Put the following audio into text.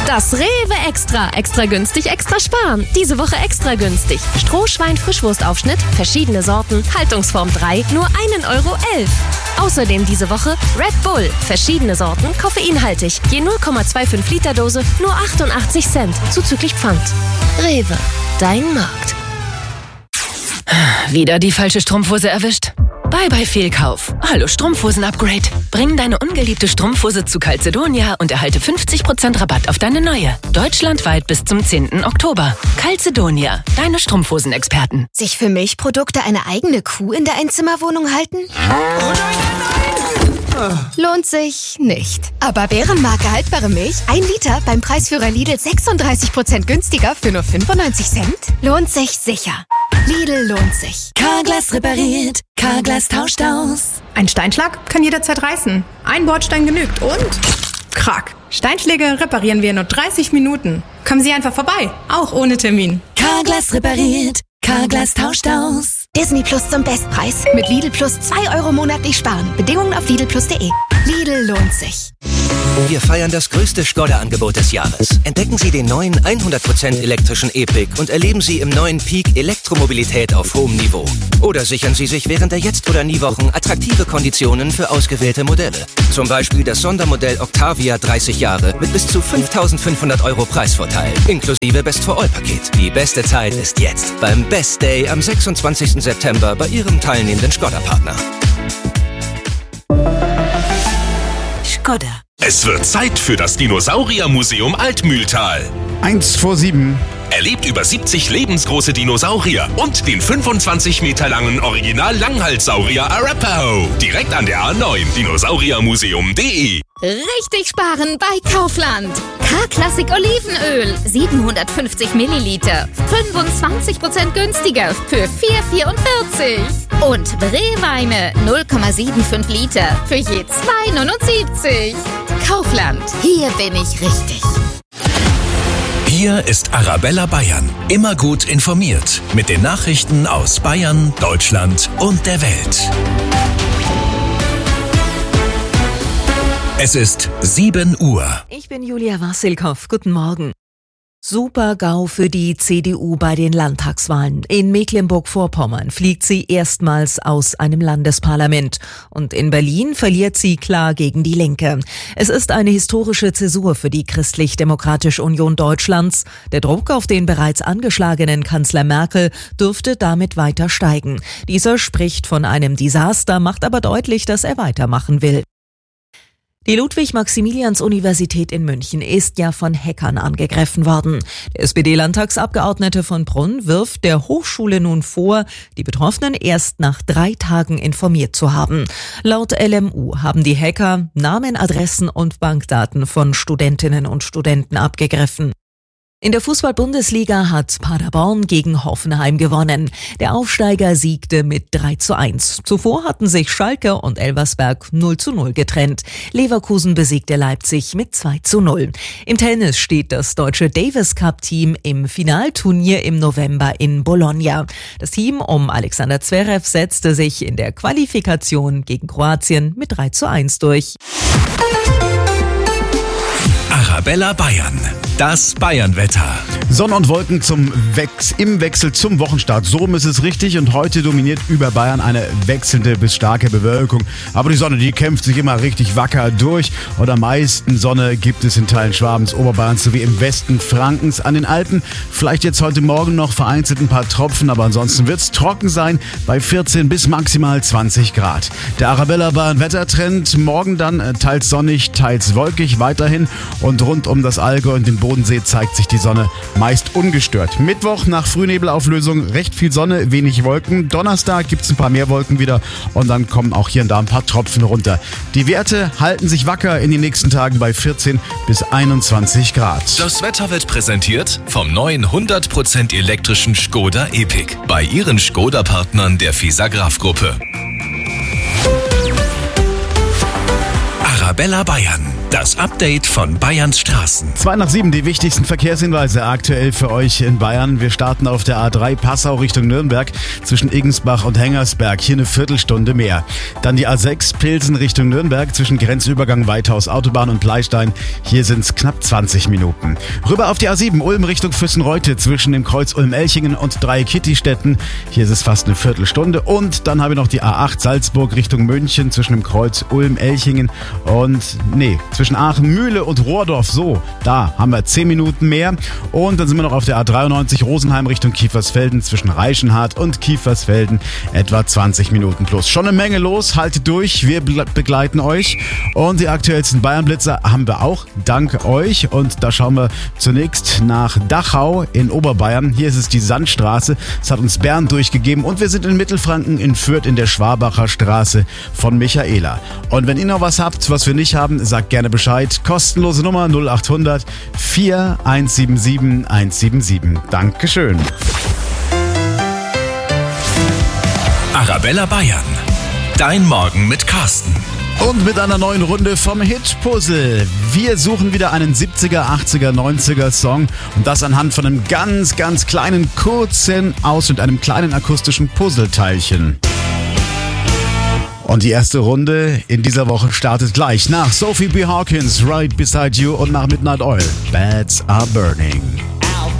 Das Rewe Extra. Extra günstig, extra sparen. Diese Woche extra günstig. Strohschwein-Frischwurstaufschnitt, verschiedene Sorten, Haltungsform 3, nur 1,11 €. Außerdem diese Woche Red Bull, verschiedene Sorten, koffeinhaltig. Je 0,25 Liter Dose, nur 88 Cent, zuzüglich Pfand. Rewe, dein Markt. Wieder die falsche Strumpfhose erwischt? Bye Fehlkauf. Hallo Strumpfhosen-Upgrade. Bring deine ungeliebte Strumpfhose zu Calzedonia und erhalte 50% Rabatt auf deine neue. Deutschlandweit bis zum 10. Oktober. Calzedonia, deine Strumpfhosenexperten. Sich für Milchprodukte eine eigene Kuh in der Einzimmerwohnung halten? Oh nein! Lohnt sich nicht. Aber Bärenmarke haltbare Milch, 1 Liter beim Preisführer Lidl 36% günstiger für nur 95 Cent? Lohnt sich sicher. Lidl lohnt sich. Carglass repariert, Carglass tauscht aus. Ein Steinschlag kann jederzeit reißen. Ein Bordstein genügt und... Krack. Steinschläge reparieren wir in nur 30 Minuten. Kommen Sie einfach vorbei, auch ohne Termin. Carglass repariert, Carglass tauscht aus. Disney Plus zum Bestpreis. Mit Lidl Plus 2 € monatlich sparen. Bedingungen auf lidlplus.de. Lidl lohnt sich. Wir feiern das größte Skoda-Angebot des Jahres. Entdecken Sie den neuen 100% elektrischen E-Pick und erleben Sie im neuen Peak Elektromobilität auf hohem Niveau. Oder sichern Sie sich während der Jetzt- oder Nie-Wochen attraktive Konditionen für ausgewählte Modelle. Zum Beispiel das Sondermodell Octavia 30 Jahre mit bis zu 5.500 € Preisvorteil. Inklusive Best-for-All-Paket. Die beste Zeit ist jetzt. Beim Best Day am 26. September bei Ihrem teilnehmenden Skoda-Partner. Skoda. Es wird Zeit für das Dinosauriermuseum Altmühltal. 6:45. Erlebt über 70 lebensgroße Dinosaurier und den 25 Meter langen Original-Langhalssaurier Arapaho. Direkt an der A9, dinosauriermuseum.de. Richtig sparen bei Kaufland. K-Klassik Olivenöl, 750 Milliliter, 25% günstiger für 4,44. Und Brewweine, 0,75 Liter für je 2,79. Kaufland, hier bin ich richtig. Hier ist Arabella Bayern. Immer gut informiert mit den Nachrichten aus Bayern, Deutschland und der Welt. Es ist 7 Uhr. Ich bin Julia Wassilkow. Guten Morgen. Super-GAU für die CDU bei den Landtagswahlen. In Mecklenburg-Vorpommern fliegt sie erstmals aus einem Landesparlament. Und in Berlin verliert sie klar gegen die Linke. Es ist eine historische Zäsur für die Christlich-Demokratische Union Deutschlands. Der Druck auf den bereits angeschlagenen Kanzler Merkel dürfte damit weiter steigen. Dieser spricht von einem Desaster, macht aber deutlich, dass er weitermachen will. Die Ludwig-Maximilians-Universität in München ist ja von Hackern angegriffen worden. Der SPD-Landtagsabgeordnete von Brunn wirft der Hochschule nun vor, die Betroffenen erst nach 3 Tagen informiert zu haben. Laut LMU haben die Hacker Namen, Adressen und Bankdaten von Studentinnen und Studenten abgegriffen. In der Fußball-Bundesliga hat Paderborn gegen Hoffenheim gewonnen. Der Aufsteiger siegte mit 3:1. Zuvor hatten sich Schalke und Elversberg 0:0 getrennt. Leverkusen besiegte Leipzig mit 2:0. Im Tennis steht das deutsche Davis-Cup-Team im Finalturnier im November in Bologna. Das Team um Alexander Zverev setzte sich in der Qualifikation gegen Kroatien mit 3:1 durch. Arabella Bayern. Das Bayernwetter. Sonne und Wolken im Wechsel zum Wochenstart. So ist es richtig und heute dominiert über Bayern eine wechselnde bis starke Bewölkung. Aber die Sonne, die kämpft sich immer richtig wacker durch und am meisten Sonne gibt es in Teilen Schwabens, Oberbayerns sowie im Westen Frankens an den Alpen. Vielleicht jetzt heute Morgen noch vereinzelt ein paar Tropfen, aber ansonsten wird es trocken sein bei 14 bis maximal 20 Grad. Der Arabella Bayern Wettertrend, morgen dann teils sonnig, teils wolkig weiterhin und rund um das Allgäu und den Bodensee zeigt sich die Sonne meist ungestört. Mittwoch nach Frühnebelauflösung recht viel Sonne, wenig Wolken. Donnerstag gibt es ein paar mehr Wolken wieder und dann kommen auch hier und da ein paar Tropfen runter. Die Werte halten sich wacker in den nächsten Tagen bei 14 bis 21 Grad. Das Wetter wird präsentiert vom neuen 100% elektrischen Skoda E-Pick bei Ihren Skoda-Partnern der FISA-Graf-Gruppe. Arabella Bayern. Das Update von Bayerns Straßen. 6:02, die wichtigsten Verkehrshinweise aktuell für euch in Bayern. Wir starten auf der A3 Passau Richtung Nürnberg zwischen Igensbach und Hengersberg. Hier eine Viertelstunde mehr. Dann die A6 Pilsen Richtung Nürnberg zwischen Grenzübergang Weithaus Autobahn und Pleistein. Hier sind es knapp 20 Minuten. Rüber auf die A7 Ulm Richtung Füssenreute zwischen dem Kreuz Ulm-Elchingen und Dreieck-Kittistetten. Hier ist es fast eine Viertelstunde. Und dann habe ich noch die A8 Salzburg Richtung München zwischen dem Kreuz Ulm-Elchingen und zwischen Aachen, Mühle und Rohrdorf. So, da haben wir 10 Minuten mehr. Und dann sind wir noch auf der A93 Rosenheim Richtung Kiefersfelden zwischen Reichenhard und Kiefersfelden. Etwa 20 Minuten plus. Schon eine Menge los. Haltet durch. Wir begleiten euch. Und die aktuellsten Bayern-Blitzer haben wir auch dank euch. Und da schauen wir zunächst nach Dachau in Oberbayern. Hier ist es die Sandstraße. Das hat uns Bernd durchgegeben. Und wir sind in Mittelfranken in Fürth in der Schwabacher Straße von Michaela. Und wenn ihr noch was habt, was wir nicht haben, sagt gerne Bescheid. Kostenlose Nummer 0800 4177 177. Dankeschön. Arabella Bayern. Dein Morgen mit Carsten. Und mit einer neuen Runde vom Hit-Puzzle. Wir suchen wieder einen 70er, 80er, 90er Song. Und das anhand von einem ganz, ganz kleinen, kurzen Ausschnitt, einem kleinen akustischen Puzzleteilchen. Und die erste Runde in dieser Woche startet gleich nach Sophie B. Hawkins, Right Beside You und nach Midnight Oil, Bats Are Burning.